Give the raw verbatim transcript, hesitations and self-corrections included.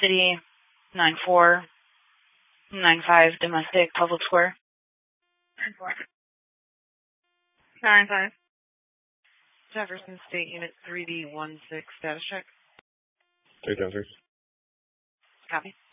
City, nine four nine five, domestic, public square. nine four nine five. Jefferson State Unit three D one six, status check. Three down three. Copy.